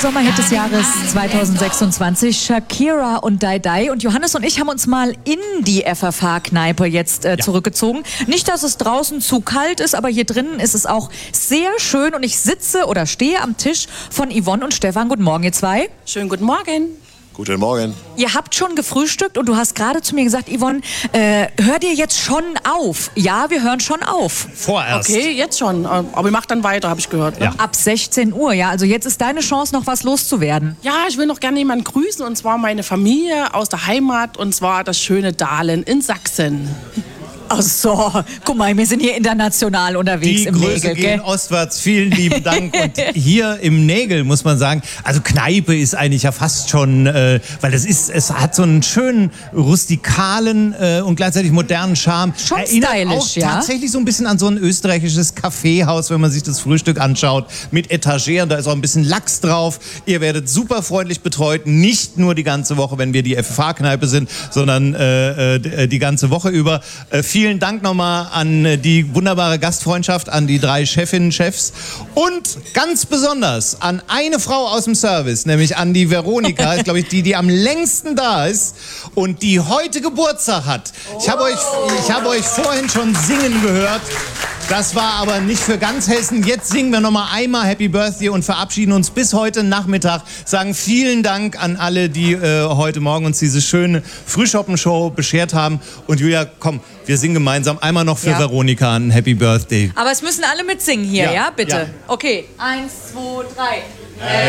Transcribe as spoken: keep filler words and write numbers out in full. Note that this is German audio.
Sommerhit des Jahres zweitausendsechsundzwanzig, Shakira und Dai Dai. Und Johannes und ich haben uns mal in die F F H-Kneipe jetzt äh, Ja. zurückgezogen. Nicht, dass es draußen zu kalt ist, aber hier drinnen ist es auch sehr schön. Und ich sitze oder stehe am Tisch von Yvonne und Stefan. Guten Morgen, ihr zwei. Schönen guten Morgen. Guten Morgen. Ihr habt schon gefrühstückt und du hast gerade zu mir gesagt, Yvonne, äh, hör dir jetzt schon auf. Ja, wir hören schon auf. Vorerst. Okay, jetzt schon. Aber ihr macht dann weiter, habe ich gehört. Ne? Ja. Ab sechzehn Uhr, ja. Also jetzt ist deine Chance, noch was loszuwerden. Ja, ich will noch gerne jemanden grüßen, und zwar meine Familie aus der Heimat, und zwar das schöne Dahlen in Sachsen. Ach so, guck mal, wir sind hier international unterwegs Die im Grüße Nägel, gehen gell? ostwärts. Vielen lieben Dank. Und hier im Nägel muss man sagen, also Kneipe ist eigentlich ja fast schon, äh, weil es ist, es hat so einen schönen rustikalen äh, und gleichzeitig modernen Charme. Schon Erinnert stylisch, auch ja? tatsächlich so ein bisschen an so ein österreichisches Kaffeehaus, wenn man sich das Frühstück anschaut, mit Etageren. Da ist auch ein bisschen Lachs drauf. Ihr werdet super freundlich betreut, nicht nur die ganze Woche, wenn wir die F F H-Kneipe sind, sondern äh, äh, die ganze Woche über. Äh, Vielen Dank nochmal an die wunderbare Gastfreundschaft, an die drei Chefinnen, Chefs und ganz besonders an eine Frau aus dem Service, nämlich an die Veronika, ist glaube ich die, die am längsten da ist und die heute Geburtstag hat. Ich habe euch, ich habe euch vorhin schon singen gehört. Das war aber nicht für ganz Hessen. Jetzt singen wir noch mal einmal Happy Birthday und verabschieden uns bis heute Nachmittag. Sagen vielen Dank an alle, die äh, heute Morgen uns diese schöne Frühschoppen-Show beschert haben. Und Julia, komm, wir singen gemeinsam einmal noch für Ja. Veronika ein Happy Birthday. Aber es müssen alle mitsingen hier, ja? Ja, Bitte. ja. Okay. Eins, zwei, drei.